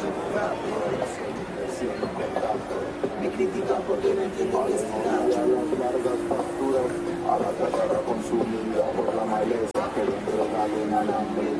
Me critican porque no entienden que es las largas pasturas, a la tierra consumida por la maleza que dentro da un alambre.